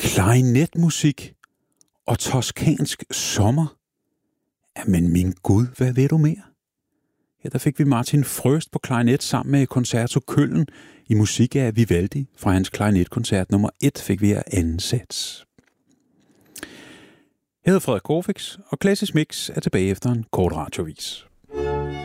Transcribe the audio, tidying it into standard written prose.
Klarinetmusik og toskansk sommer. Men min Gud, hvad ved du mere? Her der fik vi Martin Frøst på klarinet sammen med Concerto Köln i musik af Vivaldi. Fra hans klarinetkoncert nummer 1 fik vi her anden sats. Jeg hedder Frederik Korfix, og Klassisk Mix er tilbage efter en kort radiovis.